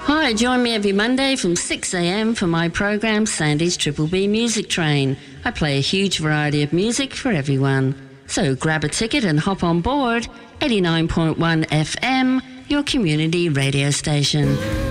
Hi, join me every Monday from 6 a.m. for my program Sandy's Triple B Music Train. I play a huge variety of music for everyone. So grab a ticket and hop on board 89.1 FM, your community radio station.